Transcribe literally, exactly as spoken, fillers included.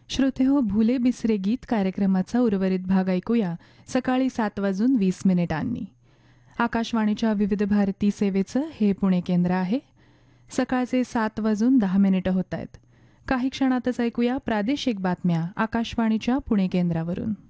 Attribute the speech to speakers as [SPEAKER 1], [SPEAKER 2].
[SPEAKER 1] श्रोतेहो, भुले बिसरे गीत कार्यक्रमाचा उर्वरित भाग ऐकूया सकाळी सात वाजून वीस मिनिटांनी. आकाशवाणीच्या विविध भारती सेवेचं हे पुणे केंद्र आहे. सकाळचे सात वाजून दहा मिनिटं होत आहेत. काही क्षणातच ऐकूया प्रादेशिक बातम्या आकाशवाणीच्या पुणे केंद्रावरून.